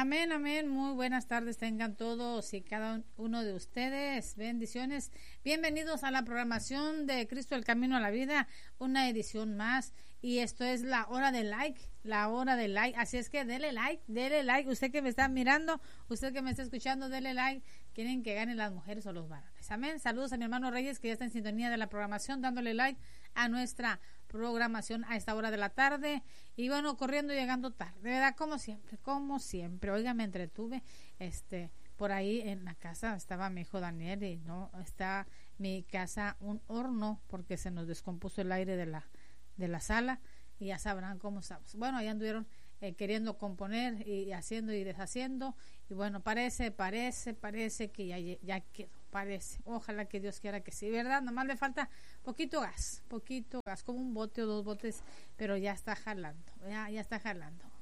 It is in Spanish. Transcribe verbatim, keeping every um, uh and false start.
Amén, amén. Muy buenas tardes tengan todos y cada uno de ustedes. Bendiciones. Bienvenidos a la programación de Cristo el Camino a la Vida, una edición más. Y esto es la hora de like, la hora de like. Así es que dele like, dele like. Usted que me está mirando, usted que me está escuchando, dele like. Quieren que ganen las mujeres o los varones. Amén. Saludos a mi hermano Reyes, que ya está en sintonía de la programación, dándole like a nuestra programación a esta hora de la tarde. Y bueno, corriendo y llegando tarde, ¿verdad? Como siempre, como siempre. Oiga, me entretuve, este, por ahí en la casa estaba mi hijo Daniel y no está mi casa un horno porque se nos descompuso el aire de la de la sala y ya sabrán cómo estamos. Bueno, allá anduvieron eh, queriendo componer y, y haciendo y deshaciendo y bueno, parece, parece, parece que ya, ya quedó, parece. Ojalá que Dios quiera que sí, ¿verdad? Nomás le falta poquito gas, poquito gas, como un bote o dos botes, pero ya está jalando, ya, ya está jalando.